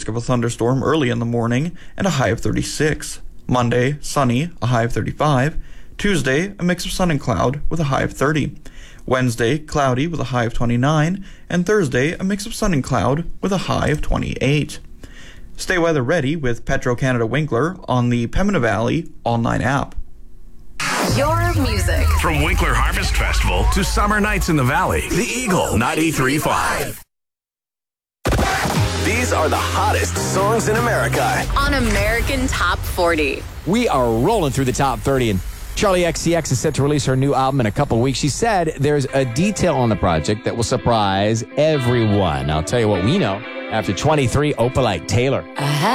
risk of a thunderstorm early in the morning, and a high of 36. Monday, sunny, a high of 35. Tuesday, a mix of sun and cloud with a high of 30. Wednesday, cloudy with a high of 29. And Thursday, a mix of sun and cloud with a high of 28. Stay weather ready with Petro-Canada Winkler on the Pembina Valley All 9 app. Your music. From Winkler Harvest Festival to Summer Nights in the Valley, the Eagle 93.5. These are the hottest songs in America. On American Top 40. We are rolling through the top 30, and Charlie XCX is set to release her new album in a couple weeks. She said there's a detail on the project that will surprise everyone. I'll tell you what we know after 23, Opalite Taylor.